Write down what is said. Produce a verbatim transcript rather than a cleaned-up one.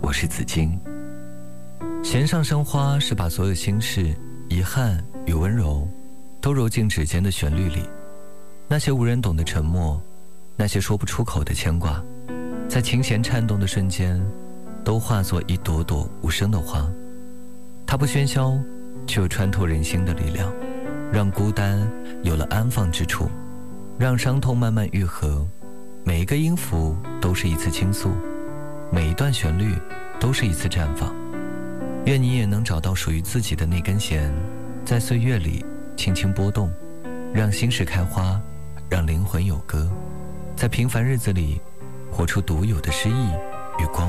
我是子金。弦上生花是把所有心事、遗憾与温柔都揉进指尖的旋律里，那些无人懂的沉默，那些说不出口的牵挂，在琴弦颤动的瞬间都化作一朵朵无声的花。它不喧嚣，却有穿透人心的力量，让孤单有了安放之处，让伤痛慢慢愈合。每一个音符都是一次倾诉，每一段旋律都是一次绽放。愿你也能找到属于自己的那根弦，在岁月里轻轻波动，让心事开花，让灵魂有歌，在平凡日子里活出独有的诗意与光。